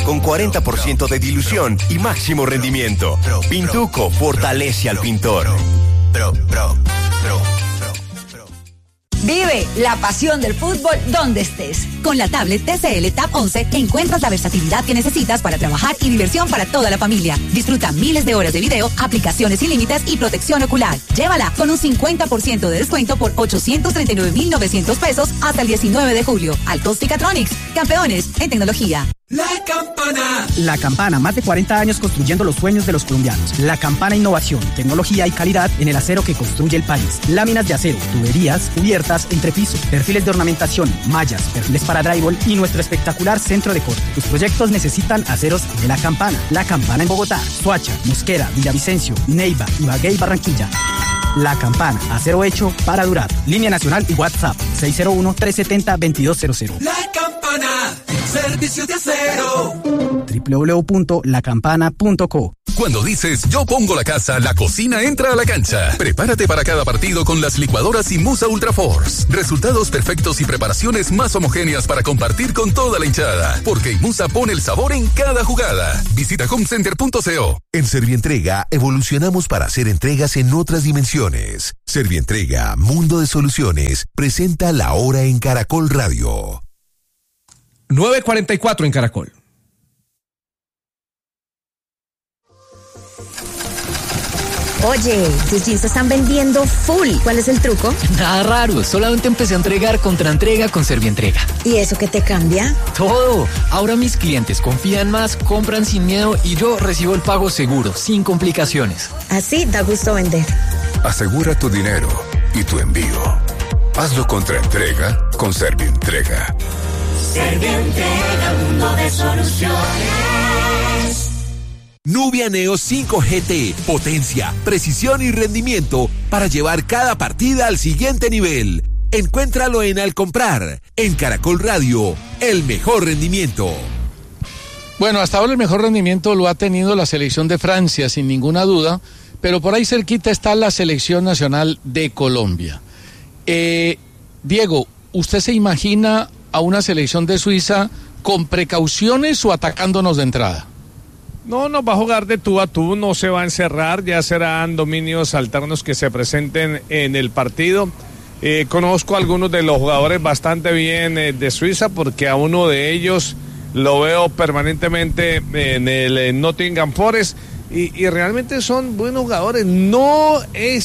con 40% de dilución y máximo rendimiento. Pintuco fortalece al pintor. Vive la pasión del fútbol donde estés. Con la tablet TCL Tab 11 encuentras la versatilidad que necesitas para trabajar y diversión para toda la familia. Disfruta miles de horas de video, aplicaciones sin límites y protección ocular. Llévala con un 50% de descuento por 839,900 pesos hasta el 19 de julio. Altos-Ticatronics, campeones en tecnología. La Campana. La Campana, más de 40 años construyendo los sueños de los colombianos. La Campana, innovación, tecnología y calidad en el acero que construye el país. Láminas de acero, tuberías, cubiertas, entrepisos, perfiles de ornamentación, mallas, perfiles para drywall y nuestro espectacular centro de corte. Tus proyectos necesitan aceros de La Campana. La Campana en Bogotá, Soacha, Mosquera, Villavicencio, Neiva, Ibagué y Barranquilla. La Campana, acero hecho para durar. Línea nacional y WhatsApp 601-370-2200. La Campana, servicios de acero. www.lacampana.co. Cuando dices yo pongo la casa, la cocina entra a la cancha. Prepárate para cada partido con las licuadoras Inmusa Ultra Force. Resultados perfectos y preparaciones más homogéneas para compartir con toda la hinchada. Porque Inmusa pone el sabor en cada jugada. Visita homecenter.co. En Servientrega evolucionamos para hacer entregas en otras dimensiones. Servientrega, Mundo de Soluciones, presenta La Hora en Caracol Radio. 9:44 en Caracol. Oye, tus jeans se están vendiendo full. ¿Cuál es el truco? Nada raro, solamente empecé a entregar contraentrega con Servientrega. ¿Y eso qué te cambia? Todo. Ahora mis clientes confían más, compran sin miedo y yo recibo el pago seguro, sin complicaciones. Así da gusto vender. Asegura tu dinero y tu envío. Hazlo contraentrega con Servientrega. Servientrega, mundo de soluciones. Nubia Neo 5 GT, potencia, precisión y rendimiento para llevar cada partida al siguiente nivel. Encuéntralo en Al Comprar, en Caracol Radio, el mejor rendimiento. Bueno, hasta ahora el mejor rendimiento lo ha tenido la selección de Francia, sin ninguna duda, pero por ahí cerquita está la selección nacional de Colombia. Diego, ¿usted se imagina a una selección de Suiza con precauciones o atacándonos de entrada? No va a jugar de tú a tú, no se va a encerrar, ya serán dominios alternos que se presenten en el partido. Conozco a algunos de los jugadores bastante bien de Suiza, porque a uno de ellos lo veo permanentemente en el Nottingham Forest y realmente son buenos jugadores, no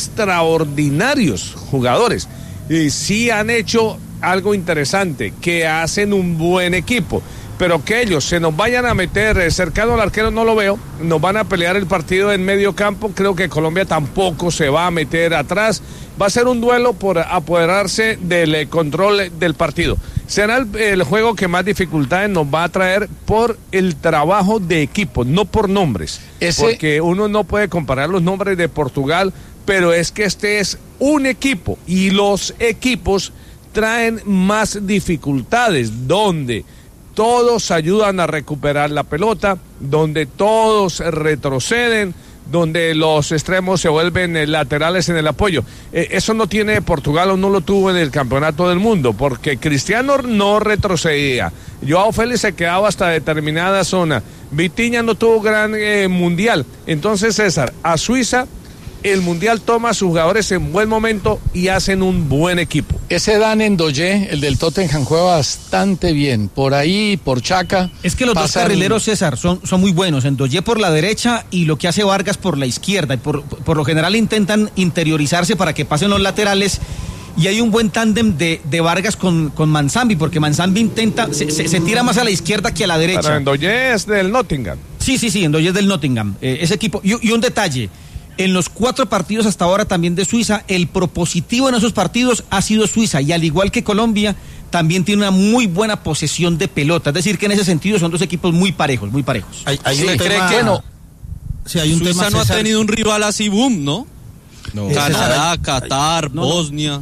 extraordinarios jugadores. Y sí han hecho algo interesante, que hacen un buen equipo. Pero que ellos se nos vayan a meter cercano al arquero no lo veo, nos van a pelear el partido en medio campo, creo que Colombia tampoco se va a meter atrás, va a ser un duelo por apoderarse del control del partido. Será el juego que más dificultades nos va a traer por el trabajo de equipo, no por nombres, porque uno no puede comparar los nombres de Portugal, pero es que este es un equipo y los equipos traen más dificultades, donde todos ayudan a recuperar la pelota, donde todos retroceden, donde los extremos se vuelven laterales en el apoyo. Eso no tiene Portugal o no lo tuvo en el Campeonato del Mundo, porque Cristiano no retrocedía. Joao Félix se quedaba hasta determinada zona. Vitinha no tuvo gran mundial. Entonces, César, a Suiza el Mundial toma a sus jugadores en buen momento y hacen un buen equipo. Ese Dan Ndoye, el del Tottenham, juega bastante bien. Por ahí, por Chaca. Es que los dos carrileros, César, son muy buenos. Ndoye por la derecha y lo que hace Vargas por la izquierda. Y por lo general intentan interiorizarse para que pasen los laterales. Y hay un buen tándem de Vargas con Manzambi, porque Manzambi se tira más a la izquierda que a la derecha. Pero Ndoye es del Nottingham. Sí, Ndoye es del Nottingham. Ese equipo. Y un detalle. En los 4 partidos hasta ahora también de Suiza, el propositivo en esos partidos ha sido Suiza, y al igual que Colombia, también tiene una muy buena posesión de pelota. Es decir, que en ese sentido son dos equipos muy parejos. Hay un tema, que no. Sí, hay un Suiza tema, no ha tenido un rival así boom, ¿no? Canadá, Qatar, Bosnia,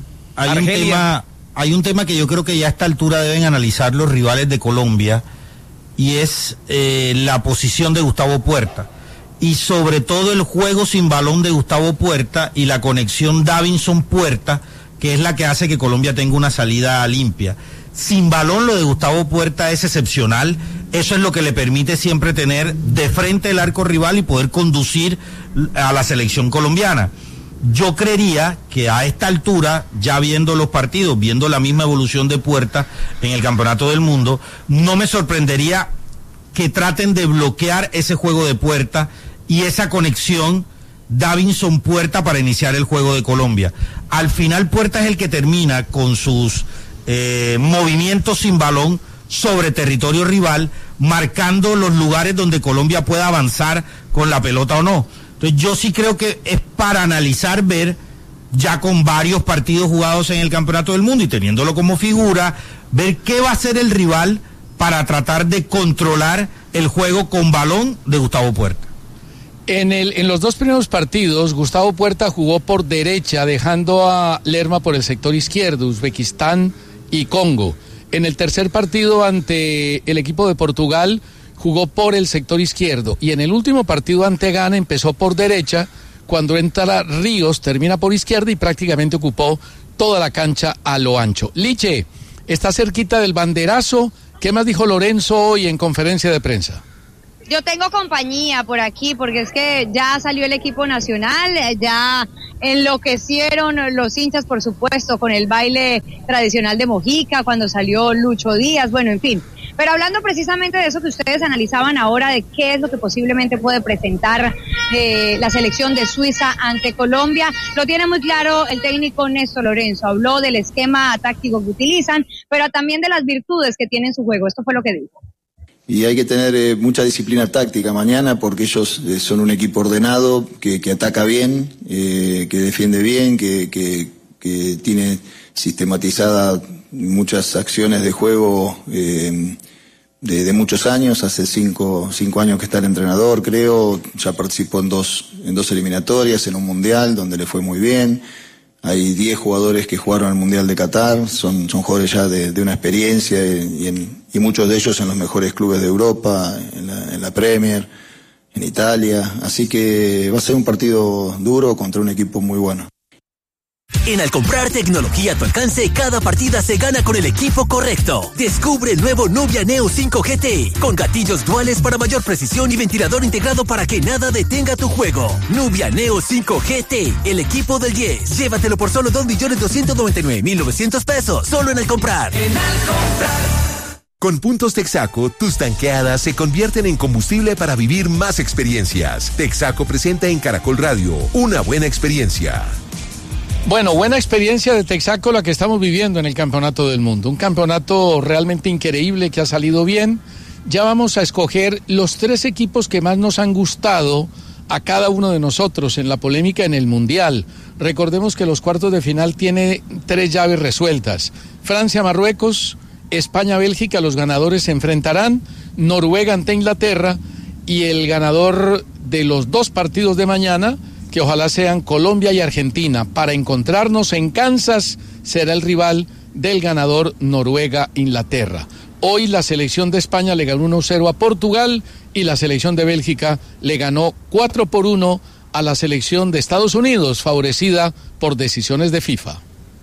Hay un tema que yo creo que ya a esta altura deben analizar los rivales de Colombia, y es la posición de Gustavo Puerta. Y sobre todo el juego sin balón de Gustavo Puerta y la conexión Davinson-Puerta, que es la que hace que Colombia tenga una salida limpia. Sin balón lo de Gustavo Puerta es excepcional. Eso es lo que le permite siempre tener de frente el arco rival y poder conducir a la selección colombiana. Yo creería que a esta altura, ya viendo los partidos, viendo la misma evolución de Puerta en el Campeonato del Mundo, no me sorprendería que traten de bloquear ese juego de Puerta y esa conexión Davinson Puerta para iniciar el juego de Colombia. Al final Puerta es el que termina con sus movimientos sin balón sobre territorio rival, marcando los lugares donde Colombia pueda avanzar con la pelota o no. Entonces yo sí creo que es para analizar, ver, ya con varios partidos jugados en el Campeonato del Mundo y teniéndolo como figura, ver qué va a hacer el rival para tratar de controlar el juego con balón de Gustavo Puerta. En los dos primeros partidos, Gustavo Puerta jugó por derecha, dejando a Lerma por el sector izquierdo, Uzbekistán y Congo. En el tercer partido ante el equipo de Portugal, jugó por el sector izquierdo. Y en el último partido ante Ghana empezó por derecha, cuando entra Ríos, termina por izquierda y prácticamente ocupó toda la cancha a lo ancho. Liche, está cerquita del banderazo. ¿Qué más dijo Lorenzo hoy en conferencia de prensa? Yo tengo compañía por aquí porque es que ya salió el equipo nacional, ya enloquecieron los hinchas, por supuesto, con el baile tradicional de Mojica, cuando salió Lucho Díaz, bueno, en fin. Pero hablando precisamente de eso que ustedes analizaban ahora, de qué es lo que posiblemente puede presentar la selección de Suiza ante Colombia, lo tiene muy claro el técnico Néstor Lorenzo. Habló del esquema táctico que utilizan, pero también de las virtudes que tiene en su juego. Esto fue lo que dijo. Y hay que tener mucha disciplina táctica mañana porque ellos son un equipo ordenado, que ataca bien, que defiende bien, que tiene sistematizada muchas acciones de juego de muchos años. Hace cinco años que está el entrenador, creo. Ya participó en dos eliminatorias, en un mundial donde le fue muy bien. Hay 10 jugadores que jugaron al Mundial de Qatar, son jugadores ya de una experiencia y muchos de ellos en los mejores clubes de Europa, en la Premier, en Italia. Así que va a ser un partido duro contra un equipo muy bueno. En Al comprar tecnología a tu alcance, cada partida se gana con el equipo correcto. Descubre el nuevo Nubia Neo 5 GT, con gatillos duales para mayor precisión y ventilador integrado para que nada detenga tu juego. Nubia Neo 5 GT, el equipo del 10. Llévatelo por solo 2.299.900 pesos, solo en Al comprar. En Al comprar. Con puntos Texaco, tus tanqueadas se convierten en combustible para vivir más experiencias. Texaco presenta en Caracol Radio una buena experiencia. Bueno, buena experiencia de Texaco la que estamos viviendo en el Campeonato del Mundo. Un campeonato realmente increíble que ha salido bien. Ya vamos a escoger los 3 equipos que más nos han gustado a cada uno de nosotros en la polémica en el Mundial. Recordemos que los cuartos de final tiene 3 llaves resueltas. Francia-Marruecos, España-Bélgica, los ganadores se enfrentarán. Noruega ante Inglaterra y el ganador de los 2 partidos de mañana, que ojalá sean Colombia y Argentina, para encontrarnos en Kansas, será el rival del ganador Noruega-Inglaterra. Hoy la selección de España le ganó 1-0 a Portugal y la selección de Bélgica le ganó 4-1 a la selección de Estados Unidos, favorecida por decisiones de FIFA.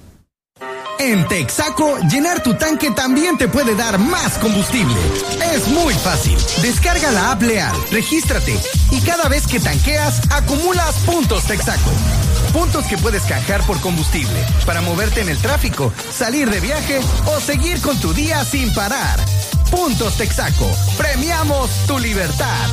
En Texaco, llenar tu tanque también te puede dar más combustible. Es muy fácil. Descarga la app Leal, regístrate y cada vez que tanqueas, acumulas puntos Texaco. Puntos que puedes canjear por combustible para moverte en el tráfico, salir de viaje o seguir con tu día sin parar. Puntos Texaco. Premiamos tu libertad.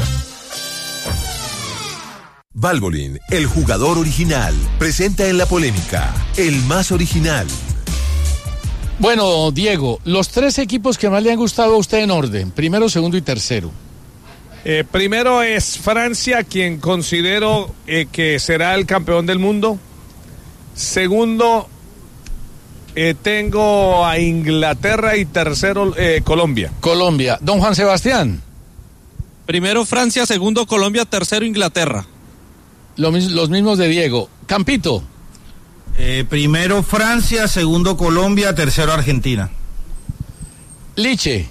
Valvoline, el jugador original, presenta en la polémica, el más original. Bueno, Diego, los 3 equipos que más le han gustado a usted en orden, primero, segundo y tercero. Primero es Francia, quien considero que será el campeón del mundo. Segundo, tengo a Inglaterra y tercero, Colombia. Colombia. Don Juan Sebastián. Primero Francia, segundo Colombia, tercero Inglaterra. Los mismos de Diego. Campito. Primero Francia, segundo Colombia, tercero Argentina. Liche.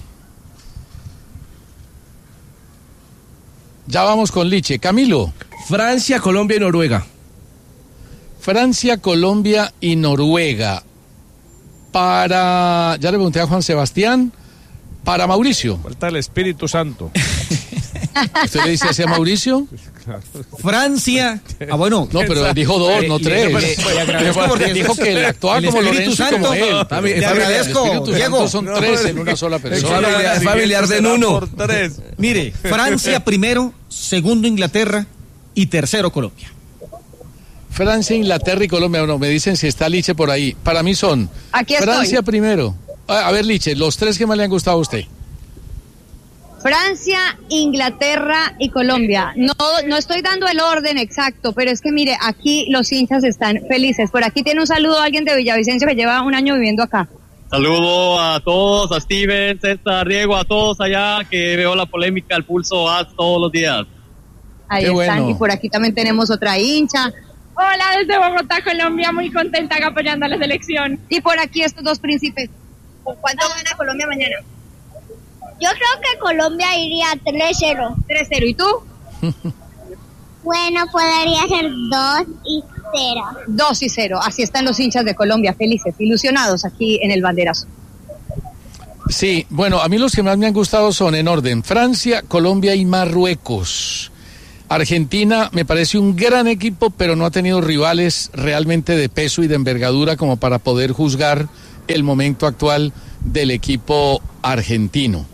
Ya vamos con Liche. Camilo. Francia, Colombia y Noruega. Francia, Colombia y Noruega. ya le pregunté a Juan Sebastián, para Mauricio. Falta el Espíritu Santo. ¿Usted le dice así a Mauricio? Francia. Bueno. No, pero dijo 2, no 3. Le agradezco porque dijo que él actuaba como Lorenzo y como él. Le agradezco, Diego. Son 3 en una sola persona. Es familiar de uno. Mire, Francia primero, segundo Inglaterra y tercero Colombia. Francia, Inglaterra y Colombia. Bueno, me dicen si está Liche por ahí. Para mí son Aquí Francia primero. A ver, Liche, los 3 que más le han gustado a usted. Francia, Inglaterra y Colombia. No estoy dando el orden exacto, pero es que mire, aquí los hinchas están felices. Por aquí tiene un saludo a alguien de Villavicencio que lleva un año viviendo acá. Saludo a todos, a Steven, César, Diego, a todos allá que veo la polémica, el pulso todos los días. Ahí Qué están, bueno. y por aquí también tenemos otra hincha. Hola, desde Bogotá, Colombia, muy contenta apoyando a la selección. Y por aquí estos dos príncipes. ¿Cuánto gana Colombia mañana? Yo creo que Colombia iría 3-0. 3-0, ¿y tú? Bueno, podría ser 2-0. 2-0, así están los hinchas de Colombia, felices, ilusionados aquí en el banderazo. Sí, bueno, a mí los que más me han gustado son en orden: Francia, Colombia y Marruecos. Argentina me parece un gran equipo, pero no ha tenido rivales realmente de peso y de envergadura como para poder juzgar el momento actual del equipo argentino.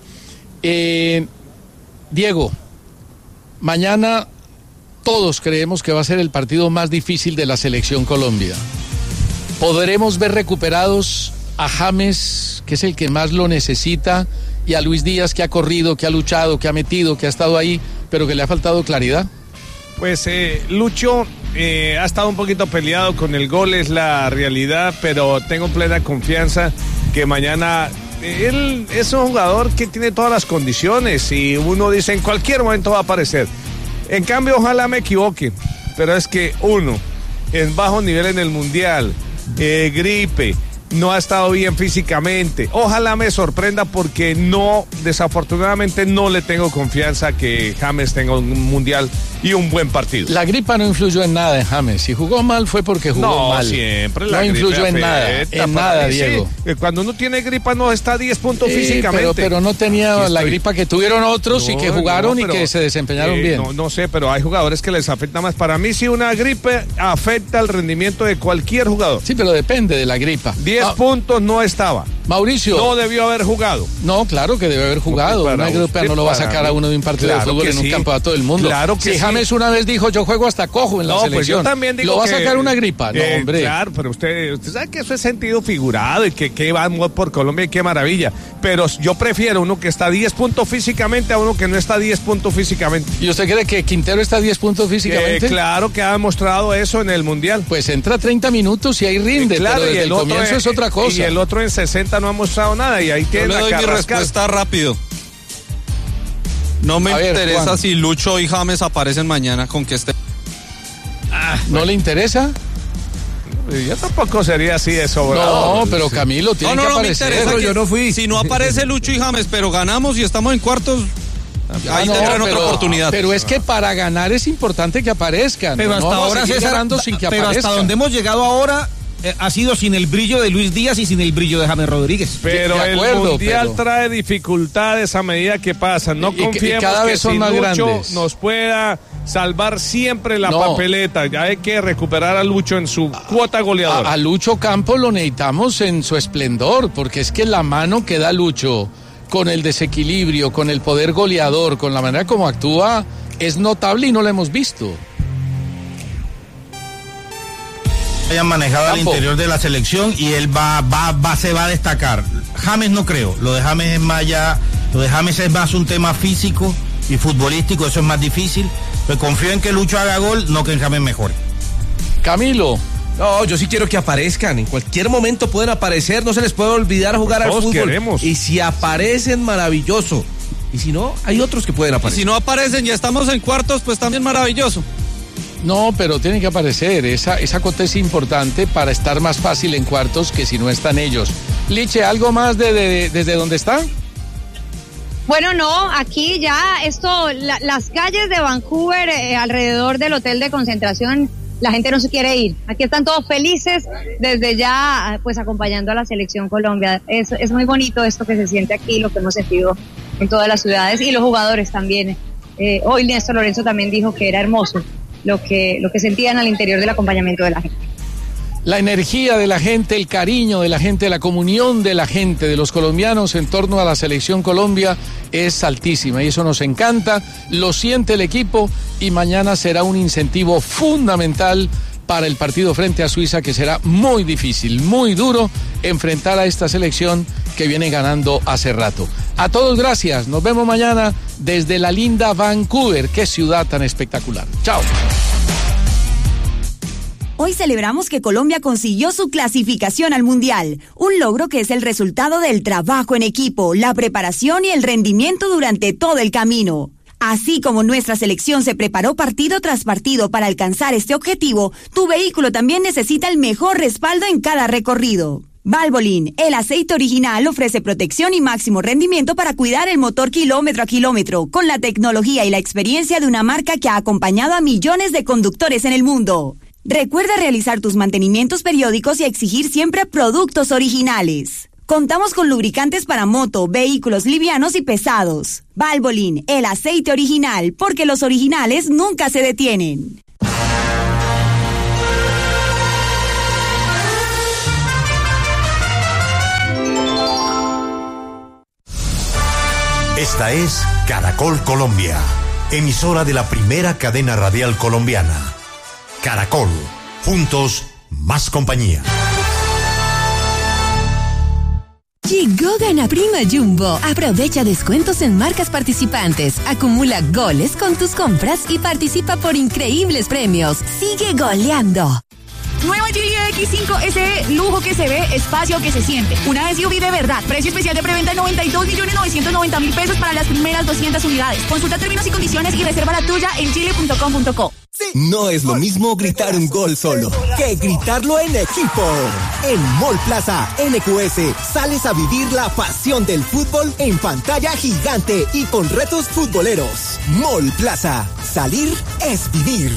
Diego, mañana todos creemos que va a ser el partido más difícil de la selección Colombia. ¿Podremos ver recuperados a James, que es el que más lo necesita, y a Luis Díaz, que ha corrido, que ha luchado, que ha metido, que ha estado ahí, pero que le ha faltado claridad? Pues Lucho ha estado un poquito peleado con el gol, es la realidad, pero tengo plena confianza que mañana... Él es un jugador que tiene todas las condiciones y uno dice en cualquier momento va a aparecer. En cambio, ojalá me equivoque, pero es que uno, en bajo nivel en el Mundial, gripe, no ha estado bien físicamente. Ojalá me sorprenda porque desafortunadamente no le tengo confianza que James tenga un Mundial y un buen partido. La gripa no influyó en nada en James. Si jugó mal fue porque jugó mal. Siempre la no gripe influyó en afecta, nada, Diego. Sí, cuando uno tiene gripa no está a 10 puntos físicamente. Pero no tenía la gripa que tuvieron otros y que jugaron y que se desempeñaron bien. No sé, pero hay jugadores que les afecta más. Para mí sí una gripe afecta el rendimiento de cualquier jugador. Sí, pero depende de la gripa. 10 puntos no estaba. Mauricio. No debió haber jugado. No, claro que debe haber jugado. Una gripe no lo va a sacar a uno de un partido de fútbol en un campeonato del mundo. Claro que si James una vez dijo, yo juego hasta cojo en la selección. Pues yo también digo ¿Lo va a sacar una gripa? No, hombre. Claro, pero usted sabe que eso es sentido figurado y que va por Colombia y qué maravilla. Pero yo prefiero uno que está a 10 puntos físicamente a uno que no está a 10 puntos físicamente. ¿Y usted cree que Quintero está a 10 puntos físicamente? Claro que ha demostrado eso en el Mundial. Pues entra 30 minutos y ahí rinde, claro, pero desde el comienzo es otra cosa. Y el otro en 60 no ha mostrado nada y ahí tiene la que doy mi respuesta rápido. No me interesa Juan. si Lucho y James aparecen mañana con que esté. ¿No le interesa? Yo tampoco sería así de sobrado. No, pero Camilo tiene que aparecer. Me interesa yo no fui. Si no aparece Lucho y James, pero ganamos y estamos en cuartos, ahí tendrán otra oportunidad. Pero es que para ganar es importante que aparezcan. Pero hasta ahora, César, sin que pero aparezcan. hasta donde hemos llegado ahora ha sido sin el brillo de Luis Díaz y sin el brillo de James Rodríguez. Pero el Mundial trae dificultades a medida que pasan. No confiemos cada vez que son si más Lucho grandes. nos pueda salvar siempre la papeleta. Ya hay que recuperar a Lucho en su cuota goleadora. A Lucho Campos lo necesitamos en su esplendor, porque es que la mano que da Lucho con el desequilibrio, con el poder goleador, con la manera como actúa, es notable y no la hemos visto. Hayan manejado al interior de la selección y él se va a destacar. James no creo, lo de James es más lo de James es más un tema físico y futbolístico, eso es más difícil. Pero confío en que Lucho haga gol, no que James mejore. Camilo. No, yo sí quiero que aparezcan. En cualquier momento pueden aparecer, no se les puede olvidar jugar al fútbol. Queremos. Y si aparecen, maravilloso. Y si no, hay otros que pueden aparecer. Y si no aparecen, ya estamos en cuartos, pues también maravilloso. No, pero tiene que aparecer. Esa cota es importante para estar más fácil en cuartos que si no están ellos. Liche, ¿algo más desde donde está? Bueno, no, aquí ya las calles de Vancouver alrededor del hotel de concentración la gente no se quiere ir. Aquí están todos felices desde ya, pues acompañando a la selección Colombia. Es muy bonito esto que se siente aquí, lo que hemos sentido en todas las ciudades y los jugadores también. Hoy Néstor Lorenzo también dijo que era hermoso lo que sentían al interior del acompañamiento de la gente. La energía de la gente, el cariño de la gente, la comunión de la gente, de los colombianos en torno a la selección Colombia es altísima y eso nos encanta, lo siente el equipo y mañana será un incentivo fundamental para el partido frente a Suiza, que será muy difícil, muy duro enfrentar a esta selección que viene ganando hace rato. A todos gracias, nos vemos mañana desde la linda Vancouver, qué ciudad tan espectacular. Chao. Hoy celebramos que Colombia consiguió su clasificación al Mundial, un logro que es el resultado del trabajo en equipo, la preparación y el rendimiento durante todo el camino. Así como nuestra selección se preparó partido tras partido para alcanzar este objetivo, tu vehículo también necesita el mejor respaldo en cada recorrido. Valvoline, el aceite original, ofrece protección y máximo rendimiento para cuidar el motor kilómetro a kilómetro, con la tecnología y la experiencia de una marca que ha acompañado a millones de conductores en el mundo. Recuerda realizar tus mantenimientos periódicos y exigir siempre productos originales. Contamos con lubricantes para moto, vehículos livianos y pesados. Valvoline, el aceite original, porque los originales nunca se detienen. Esta es Caracol Colombia, emisora de la primera cadena radial colombiana. Caracol, juntos, más compañía. Llegó Gana Prima Jumbo. Aprovecha descuentos en marcas participantes. Acumula goles con tus compras y participa por increíbles premios. Sigue goleando. Nueva Geely X5 SE, lujo que se ve, espacio que se siente. Una SUV de verdad. Precio especial de preventa de 92.990.000 pesos para las primeras 200 unidades. Consulta términos y condiciones y reserva la tuya en chile.com.co. No es lo mismo gritar un gol solo que gritarlo en equipo. En Mall Plaza NQS sales a vivir la pasión del fútbol en pantalla gigante y con retos futboleros. Mall Plaza, salir es vivir.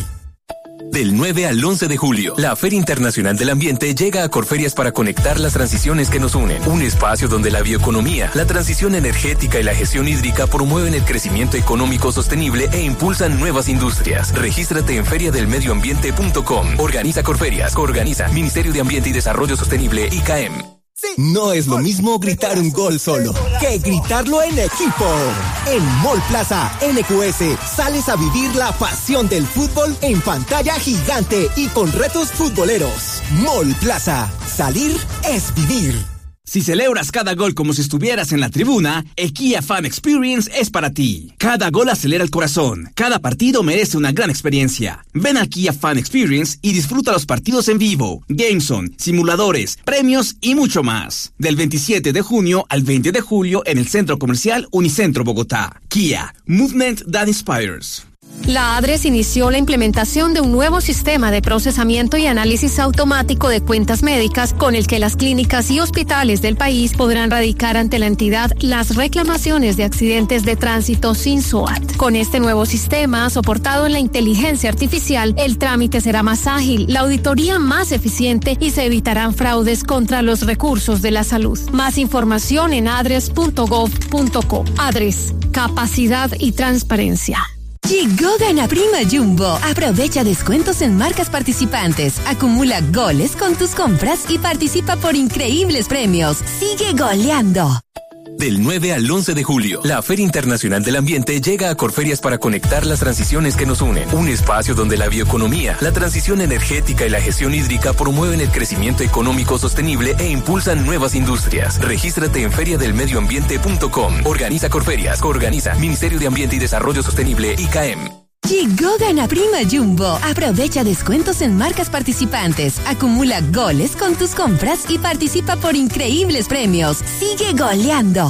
Del 9 al 11 de julio, la Feria Internacional del Ambiente llega a Corferias para conectar las transiciones que nos unen. Un espacio donde la bioeconomía, la transición energética y la gestión hídrica promueven el crecimiento económico sostenible e impulsan nuevas industrias. Regístrate en feriadelmedioambiente.com. Organiza Corferias. Organiza Ministerio de Ambiente y Desarrollo Sostenible, ICAEM. No es lo mismo gritar un gol solo que gritarlo en equipo. En Mall Plaza NQS sales a vivir la pasión del fútbol en pantalla gigante y con retos futboleros. Mall Plaza, salir es vivir. Si celebras cada gol como si estuvieras en la tribuna, el Kia Fan Experience es para ti. Cada gol acelera el corazón. Cada partido merece una gran experiencia. Ven al Kia Fan Experience y disfruta los partidos en vivo, Gameson, simuladores, premios y mucho más. Del 27 de junio al 20 de julio en el Centro Comercial Unicentro Bogotá. Kia, Movement that Inspires. La ADRES inició la implementación de un nuevo sistema de procesamiento y análisis automático de cuentas médicas con el que las clínicas y hospitales del país podrán radicar ante la entidad las reclamaciones de accidentes de tránsito sin SOAT. Con este nuevo sistema, soportado en la inteligencia artificial, el trámite será más ágil, la auditoría más eficiente y se evitarán fraudes contra los recursos de la salud. Más información en adres.gov.co. ADRES, capacidad y transparencia. Llegó Gana Prima Jumbo. Aprovecha descuentos en marcas participantes. Acumula goles con tus compras y participa por increíbles premios. Sigue goleando. Del 9 al 11 de julio, la Feria Internacional del Ambiente llega a Corferias para conectar las transiciones que nos unen. Un espacio donde la bioeconomía, la transición energética y la gestión hídrica promueven el crecimiento económico sostenible e impulsan nuevas industrias. Regístrate en feriadelmedioambiente.com. Organiza Corferias. Organiza Ministerio de Ambiente y Desarrollo Sostenible, ICAEM. Llegó Gana Prima Jumbo. Aprovecha descuentos en marcas participantes. Acumula goles con tus compras y participa por increíbles premios. Sigue goleando.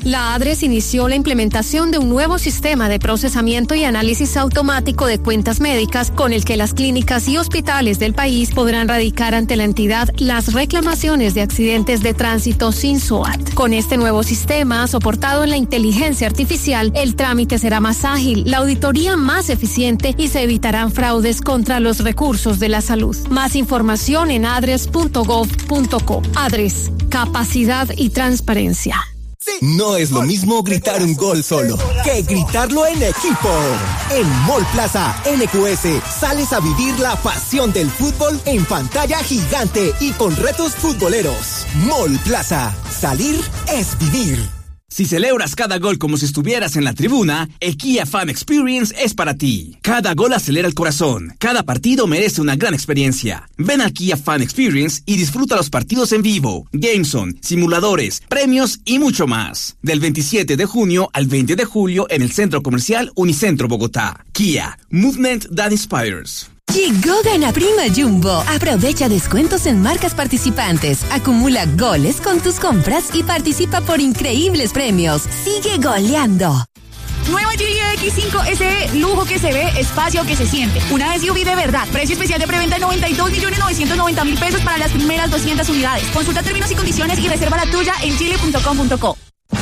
La ADRES inició la implementación de un nuevo sistema de procesamiento y análisis automático de cuentas médicas con el que las clínicas y hospitales del país podrán radicar ante la entidad las reclamaciones de accidentes de tránsito sin SOAT. Con este nuevo sistema, soportado en la inteligencia artificial, el trámite será más ágil, la auditoría más eficiente y se evitarán fraudes contra los recursos de la salud. Más información en adres.gov.co. ADRES, capacidad y transparencia. No es lo mismo gritar un gol solo que gritarlo en equipo. En Mall Plaza NQS sales a vivir la pasión del fútbol en pantalla gigante y con retos futboleros. Mall Plaza, salir es vivir. Si celebras cada gol como si estuvieras en la tribuna, el Kia Fan Experience es para ti. Cada gol acelera el corazón. Cada partido merece una gran experiencia. Ven al Kia Fan Experience y disfruta los partidos en vivo, gameson, simuladores, premios y mucho más. Del 27 de junio al 20 de julio en el Centro Comercial Unicentro Bogotá. Kia, Movement that Inspires. Llegó Gana Prima Jumbo. Aprovecha descuentos en marcas participantes. Acumula goles con tus compras y participa por increíbles premios. Sigue goleando. Nueva Geely X5 SE, lujo que se ve, espacio que se siente. Una SUV de verdad. Precio especial de preventa de 92.990.000 pesos para las primeras 200 unidades. Consulta términos y condiciones y reserva la tuya en chile.com.co.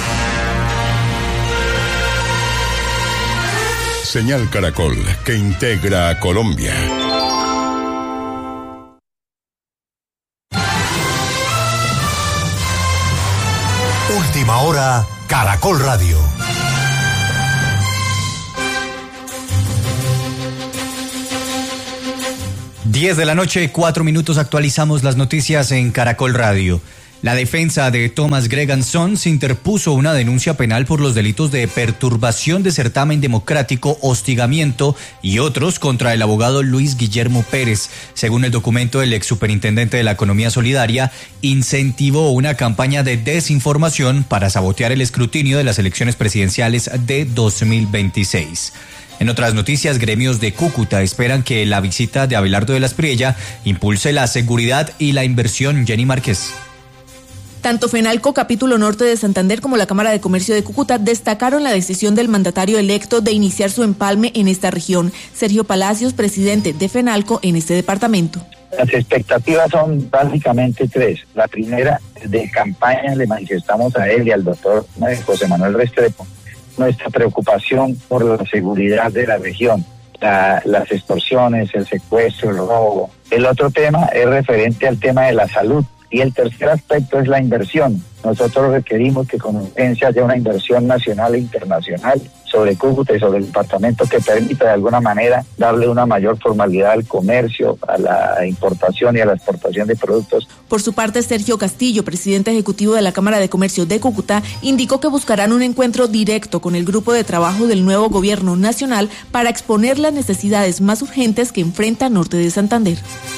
Señal Caracol, que integra a Colombia. Última hora, Caracol Radio. Diez de la noche, 4 minutos, actualizamos las noticias en Caracol Radio. La defensa de Thomas Greganson se interpuso una denuncia penal por los delitos de perturbación de certamen democrático, hostigamiento y otros contra el abogado Luis Guillermo Pérez. Según el documento, el exsuperintendente de la Economía Solidaria incentivó una campaña de desinformación para sabotear el escrutinio de las elecciones presidenciales de 2026. En otras noticias, gremios de Cúcuta esperan que la visita de Abelardo de la Espriella impulse la seguridad y la inversión. Jenny Márquez. Tanto FENALCO, capítulo norte de Santander, como la Cámara de Comercio de Cúcuta destacaron la decisión del mandatario electo de iniciar su empalme en esta región. Sergio Palacios, presidente de FENALCO en este departamento. Las expectativas son básicamente tres. La primera, de campaña le manifestamos a él y al doctor José Manuel Restrepo nuestra preocupación por la seguridad de la región, las extorsiones, el secuestro, el robo. El otro tema es referente al tema de la salud. Y el tercer aspecto es la inversión. Nosotros requerimos que con urgencia haya una inversión nacional e internacional sobre Cúcuta y sobre el departamento que permita de alguna manera darle una mayor formalidad al comercio, a la importación y a la exportación de productos. Por su parte, Sergio Castillo, presidente ejecutivo de la Cámara de Comercio de Cúcuta, indicó que buscarán un encuentro directo con el grupo de trabajo del nuevo gobierno nacional para exponer las necesidades más urgentes que enfrenta Norte de Santander.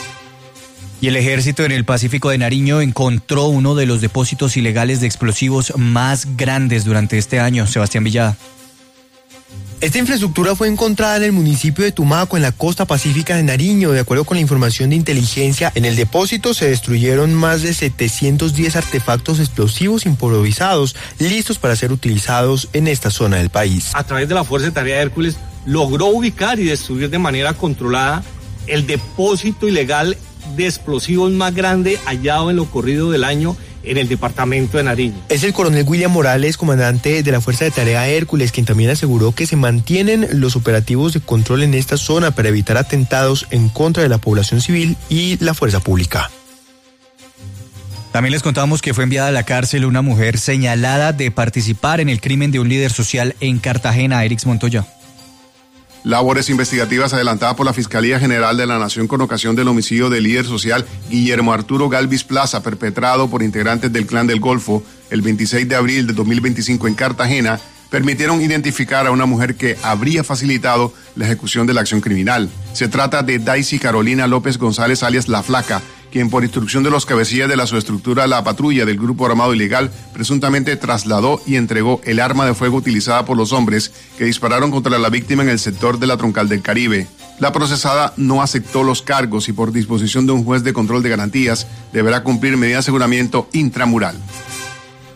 Y el ejército en el Pacífico de Nariño encontró uno de los depósitos ilegales de explosivos más grandes durante este año. Sebastián Villada. Esta infraestructura fue encontrada en el municipio de Tumaco, en la costa pacífica de Nariño. De acuerdo con la información de inteligencia, en el depósito se destruyeron más de 710 artefactos explosivos improvisados, listos para ser utilizados en esta zona del país. A través de la Fuerza de Tarea Hércules, logró ubicar y destruir de manera controlada el depósito ilegal de explosivos más grande hallado en lo corrido del año en el departamento de Nariño. Es el coronel William Morales, comandante de la Fuerza de Tarea Hércules, quien también aseguró que se mantienen los operativos de control en esta zona para evitar atentados en contra de la población civil y la fuerza pública. También les contamos que fue enviada a la cárcel una mujer señalada de participar en el crimen de un líder social en Cartagena. Erix Montoya. Labores investigativas adelantadas por la Fiscalía General de la Nación con ocasión del homicidio del líder social Guillermo Arturo Galvis Plaza, perpetrado por integrantes del Clan del Golfo el 26 de abril de 2025 en Cartagena, permitieron identificar a una mujer que habría facilitado la ejecución de la acción criminal. Se trata de Daisy Carolina López González, alias La Flaca, quien por instrucción de los cabecillas de la subestructura La Patrulla del Grupo Armado Ilegal presuntamente trasladó y entregó el arma de fuego utilizada por los hombres que dispararon contra la víctima en el sector de la Troncal del Caribe. La procesada no aceptó los cargos y por disposición de un juez de control de garantías deberá cumplir medida de aseguramiento intramural.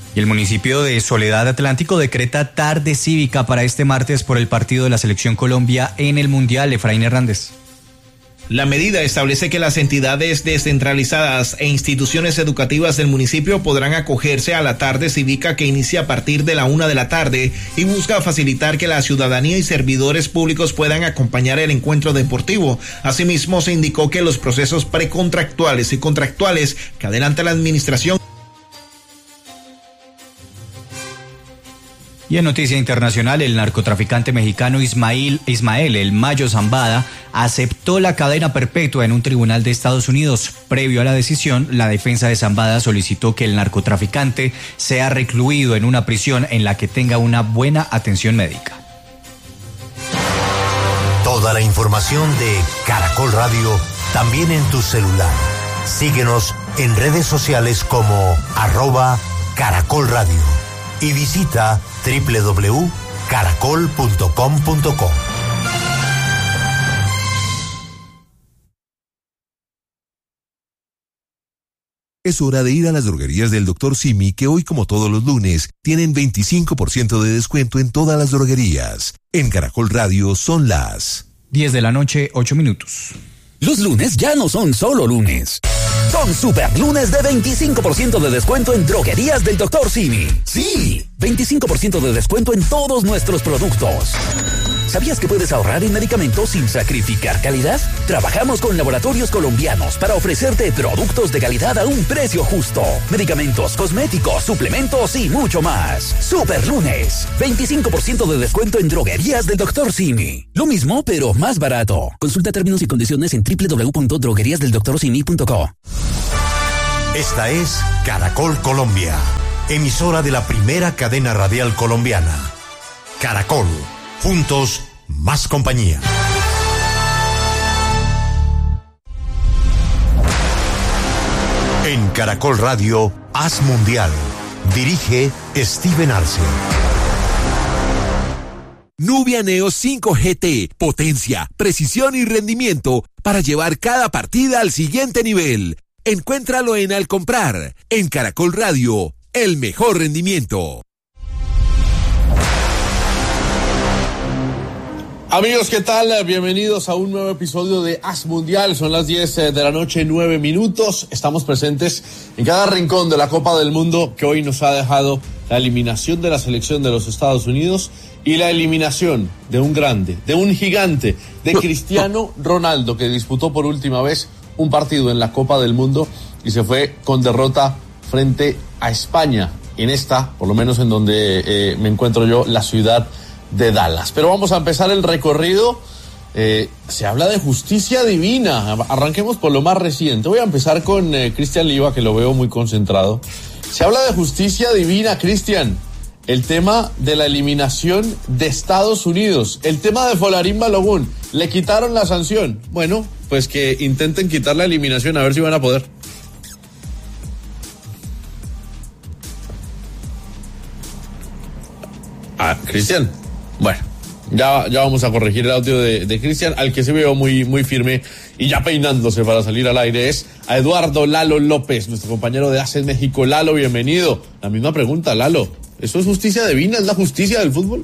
Y el municipio de Soledad Atlántico decreta tarde cívica para este martes por el partido de la Selección Colombia en el Mundial. Efraín Hernández. La medida establece que las entidades descentralizadas e instituciones educativas del municipio podrán acogerse a la tarde cívica que inicia a partir de la 1 de la tarde y busca facilitar que la ciudadanía y servidores públicos puedan acompañar el encuentro deportivo. Asimismo, se indicó que los procesos precontractuales y contractuales que adelanta la administración. Y en noticia internacional, el narcotraficante mexicano Ismael El Mayo Zambada aceptó la cadena perpetua en un tribunal de Estados Unidos. Previo a la decisión, la defensa de Zambada solicitó que el narcotraficante sea recluido en una prisión en la que tenga una buena atención médica. Toda la información de Caracol Radio también en tu celular. Síguenos en redes sociales como @Caracol Radio y visita www.caracol.com.co. Es hora de ir a las droguerías del Dr. Simi, que hoy, como todos los lunes, tienen 25% de descuento en todas las droguerías. En Caracol Radio son las 10 de la noche, 8 minutos. Los lunes ya no son solo lunes. Son super lunes de 25% de descuento en droguerías del Dr. Simi. Sí, 25% de descuento en todos nuestros productos. ¿Sabías que puedes ahorrar en medicamentos sin sacrificar calidad? Trabajamos con laboratorios colombianos para ofrecerte productos de calidad a un precio justo. Medicamentos, cosméticos, suplementos y mucho más. Super lunes, 25% de descuento en droguerías del Dr. Simi. Lo mismo, pero más barato. Consulta términos y condiciones en www.drogueriasdeldoctorsimi.co. Esta es Caracol Colombia, emisora de la primera cadena radial colombiana. Caracol, juntos, más compañía. En Caracol Radio, Haz Mundial. Dirige Steven Arce. Nubia Neo 5 GT, potencia, precisión y rendimiento para llevar cada partida al siguiente nivel. Encuéntralo en Al Comprar. En Caracol Radio, el mejor rendimiento. Amigos, ¿qué tal? Bienvenidos a un nuevo episodio de Haz Mundial. Son las 10 de la noche, 9 minutos. Estamos presentes en cada rincón de la Copa del Mundo que hoy nos ha dejado la eliminación de la selección de los Estados Unidos y la eliminación de un grande, de un gigante, de Cristiano Ronaldo, que disputó por última vez un partido en la Copa del Mundo y se fue con derrota frente a España, en esta, por lo menos en donde me encuentro yo, la ciudad de Dallas. Pero vamos a empezar el recorrido. Se habla de justicia divina. Arranquemos por lo más reciente. Voy a empezar con Cristian Liva, que lo veo muy concentrado. Se habla de justicia divina, Cristian. El tema de la eliminación de Estados Unidos. El tema de Folarín Balogun. Le quitaron la sanción. Bueno, pues que intenten quitar la eliminación, a ver si van a poder. Cristian. Bueno, ya vamos a corregir el audio de Cristian. Al que se veo muy firme y ya peinándose para salir al aire es a Eduardo Lalo López, nuestro compañero de ACES México. Lalo, bienvenido. La misma pregunta, Lalo. ¿Eso es justicia divina? ¿Es la justicia del fútbol?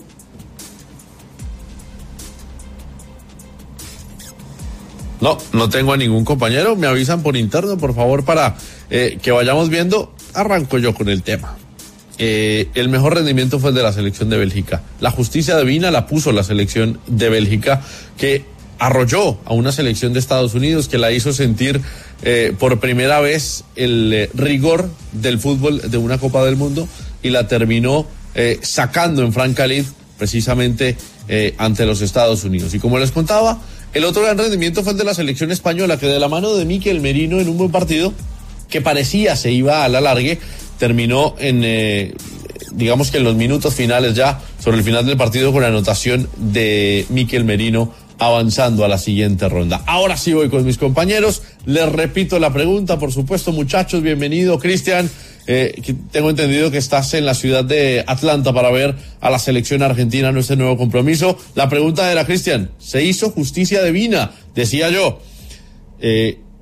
No tengo a ningún compañero. Me avisan por interno, por favor, para que vayamos viendo. Arranco yo con el tema. El mejor rendimiento fue el de la selección de Bélgica. La justicia divina la puso la selección de Bélgica, que arrolló a una selección de Estados Unidos, que la hizo sentir por primera vez el rigor del fútbol de una Copa del Mundo, y la terminó sacando en Franca Lid, precisamente ante los Estados Unidos. Y como les contaba, el otro gran rendimiento fue el de la selección española, que de la mano de Mikel Merino, en un buen partido que parecía se iba a la largue, terminó en, digamos que en los minutos finales, ya sobre el final del partido, con la anotación de Mikel Merino, avanzando a la siguiente ronda. Ahora sí voy con mis compañeros. Les repito la pregunta, por supuesto, muchachos. Bienvenido, Cristian. Tengo entendido que estás en la ciudad de Atlanta para ver a la selección argentina en este nuevo compromiso. La pregunta era, Cristian, ¿se hizo justicia divina? Decía yo,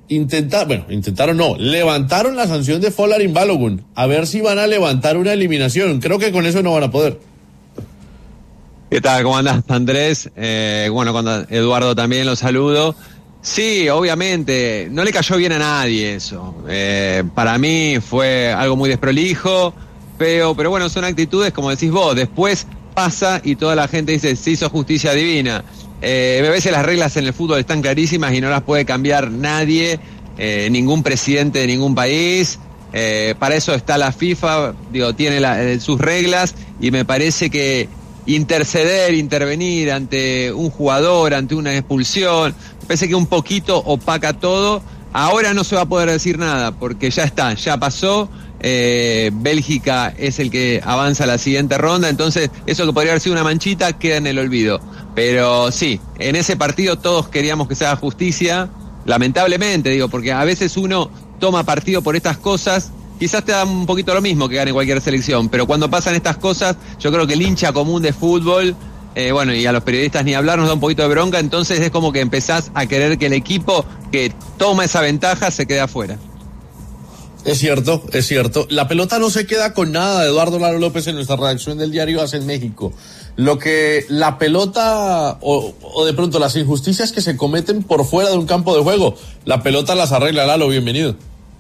levantaron la sanción de Folarin Balogun. A ver si van a levantar una eliminación. Creo que con eso no van a poder. ¿Qué tal? ¿Cómo andás, Andrés? Cuando Eduardo también lo saludo. Sí, obviamente, no le cayó bien a nadie eso. Para mí fue algo muy desprolijo, feo, pero bueno, son actitudes, como decís vos, después pasa y toda la gente dice, se hizo justicia divina. A veces las reglas en el fútbol están clarísimas y no las puede cambiar nadie, ningún presidente de ningún país. Para eso está la FIFA, tiene sus reglas, y me parece que intervenir ante un jugador, ante una expulsión, me parece que un poquito opaca todo. Ahora no se va a poder decir nada, porque ya está, ya pasó. Bélgica es el que avanza a la siguiente ronda, entonces eso que podría haber sido una manchita queda en el olvido. Pero sí, en ese partido todos queríamos que se haga justicia, lamentablemente, porque a veces uno toma partido por estas cosas. Quizás te da un poquito lo mismo que gane cualquier selección, pero cuando pasan estas cosas, yo creo que el hincha común de fútbol, y a los periodistas ni hablar, nos da un poquito de bronca. Entonces es como que empezás a querer que el equipo que toma esa ventaja se quede afuera. Es cierto. La pelota no se queda con nada, Eduardo Laro López, en nuestra redacción del diario AS en México. Lo que la pelota o de pronto las injusticias que se cometen por fuera de un campo de juego, la pelota las arregla. Lalo, bienvenido.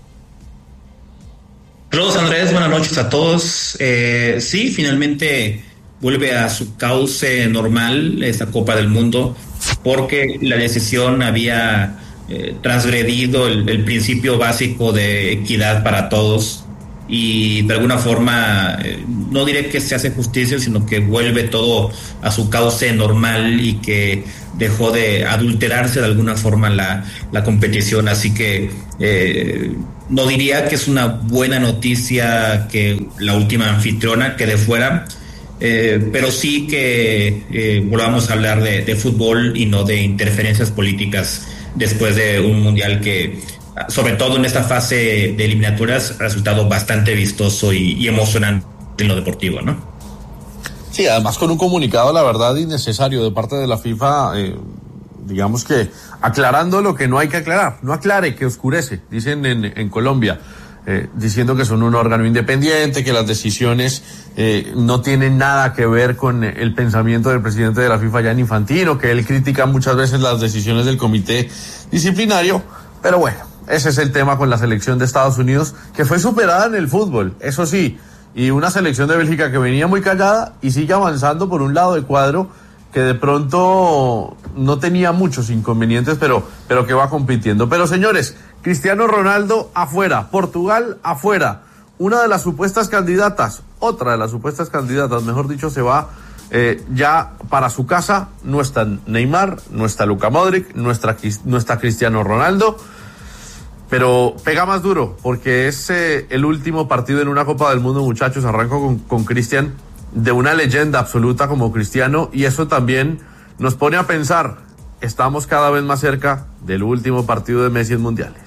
Saludos, Andrés, buenas noches a todos. Sí, finalmente vuelve a su cauce normal esta Copa del Mundo, porque la decisión había transgredido el principio básico de equidad para todos, y de alguna forma no diré que se hace justicia, sino que vuelve todo a su cauce normal y que dejó de adulterarse de alguna forma la competición. Así que no diría que es una buena noticia que la última anfitriona quede fuera, pero sí que volvamos a hablar de fútbol y no de interferencias políticas después de un mundial que, sobre todo en esta fase de eliminatorias, ha resultado bastante vistoso y emocionante en lo deportivo, ¿no? Sí, además con un comunicado, la verdad, innecesario de parte de la FIFA, digamos que aclarando lo que no hay que aclarar. No aclare, que oscurece, dicen en Colombia, diciendo que son un órgano independiente, que las decisiones no tienen nada que ver con el pensamiento del presidente de la FIFA, Gianni Infantino, que él critica muchas veces las decisiones del comité disciplinario. Pero bueno, ese es el tema con la selección de Estados Unidos, que fue superada en el fútbol, eso sí, y una selección de Bélgica que venía muy callada y sigue avanzando por un lado del cuadro, que de pronto no tenía muchos inconvenientes, pero que va compitiendo. Pero señores, Cristiano Ronaldo afuera, Portugal afuera, una de las supuestas candidatas, otra de las supuestas candidatas, mejor dicho, se va ya para su casa. No está Neymar, no está Luka Modric, no está Cristiano Ronaldo, pero pega más duro, porque es el último partido en una Copa del Mundo, muchachos. Arranco con Cristian, de una leyenda absoluta como Cristiano, y eso también nos pone a pensar, estamos cada vez más cerca del último partido de Messi en mundiales.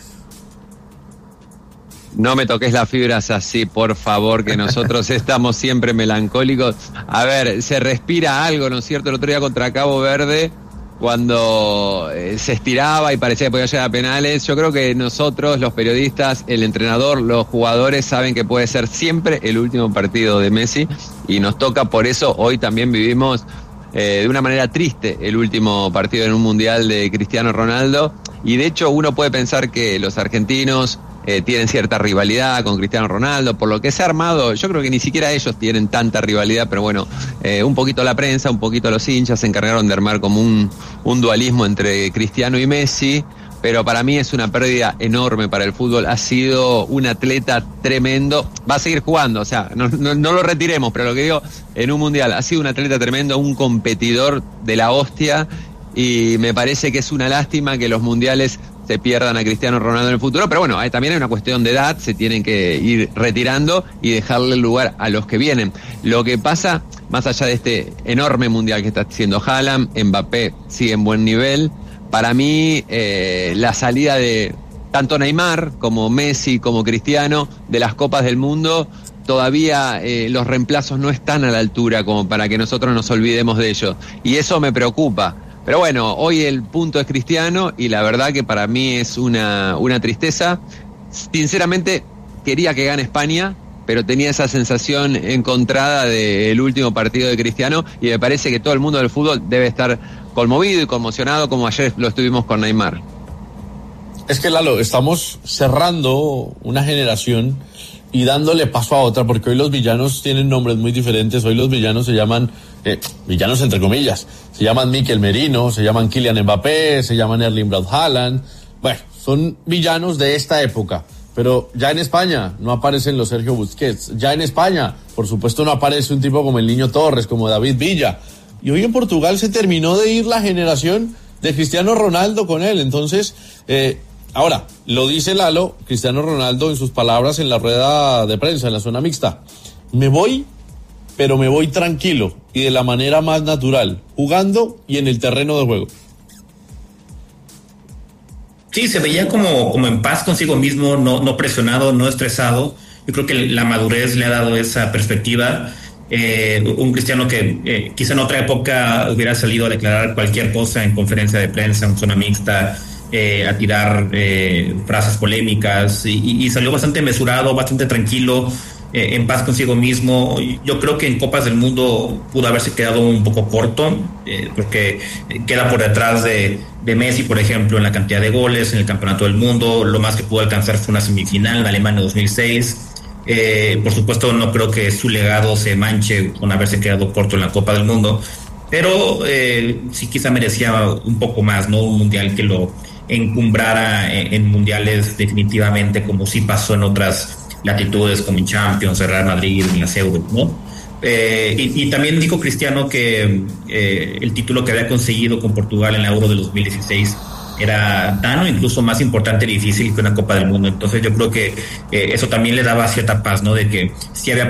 No me toques las fibras así, por favor, que nosotros estamos siempre melancólicos. A ver, se respira algo, ¿no es cierto? El otro día contra Cabo Verde, cuando se estiraba y parecía que podía llegar a penales, yo creo que nosotros, los periodistas, el entrenador, los jugadores, saben que puede ser siempre el último partido de Messi, y nos toca, por eso hoy también vivimos de una manera triste el último partido en un mundial de Cristiano Ronaldo. Y de hecho uno puede pensar que los argentinos tienen cierta rivalidad con Cristiano Ronaldo, por lo que se ha armado. Yo creo que ni siquiera ellos tienen tanta rivalidad, pero bueno, un poquito la prensa, un poquito los hinchas se encargaron de armar como un dualismo entre Cristiano y Messi. Pero para mí es una pérdida enorme para el fútbol. Ha sido un atleta tremendo, va a seguir jugando, o sea, no lo retiremos, pero lo que digo, en un mundial ha sido un atleta tremendo, un competidor de la hostia, y me parece que es una lástima que los mundiales se pierdan a Cristiano Ronaldo en el futuro. Pero bueno, también hay una cuestión de edad, se tienen que ir retirando y dejarle el lugar a los que vienen. Lo que pasa, más allá de este enorme mundial que está haciendo Haaland, Mbappé sigue en buen nivel. Para mí, la salida de tanto Neymar como Messi como Cristiano de las Copas del Mundo, todavía los reemplazos no están a la altura como para que nosotros nos olvidemos de ellos. Y eso me preocupa, Pero bueno, hoy el punto es Cristiano y la verdad que para mí es una tristeza. Sinceramente quería que gane España, pero tenía esa sensación encontrada del último partido de Cristiano y me parece que todo el mundo del fútbol debe estar conmovido y conmocionado como ayer lo estuvimos con Neymar. Es que, Lalo, estamos cerrando una generación y dándole paso a otra, porque hoy los villanos tienen nombres muy diferentes. Hoy los villanos se llaman, villanos entre comillas, se llaman Mikel Merino, se llaman Kylian Mbappé, se llaman Erling Braut Haaland. Bueno, son villanos de esta época. Pero ya en España no aparecen los Sergio Busquets. Ya en España, por supuesto, no aparece un tipo como el Niño Torres, como David Villa. Y hoy en Portugal se terminó de ir la generación de Cristiano Ronaldo con él. Entonces, ahora, lo dice Lalo, Cristiano Ronaldo en sus palabras en la rueda de prensa, en la zona mixta. Me voy, pero me voy tranquilo y de la manera más natural, jugando y en el terreno de juego. Sí, se veía como en paz consigo mismo, no presionado, no estresado. Yo creo que la madurez le ha dado esa perspectiva. Un Cristiano que quizá en otra época hubiera salido a declarar cualquier cosa en conferencia de prensa, en zona mixta, a tirar frases polémicas y salió bastante mesurado, bastante tranquilo, en paz consigo mismo. Yo creo que en Copas del Mundo pudo haberse quedado un poco corto, porque queda por detrás de Messi, por ejemplo, en la cantidad de goles en el Campeonato del Mundo. Lo más que pudo alcanzar fue una semifinal en Alemania 2006. Por supuesto, no creo que su legado se manche con haberse quedado corto en la Copa del Mundo, pero sí quizá merecía un poco más, ¿no? Un mundial que lo encumbrara en mundiales definitivamente, como sí pasó en otras latitudes como en Champions, en Real Madrid, en las Euro, ¿no? Y también dijo Cristiano que el título que había conseguido con Portugal en la Euro de 2016 era tan o incluso más importante y difícil que una Copa del Mundo. Entonces yo creo que eso también le daba cierta paz, ¿no? De que sí había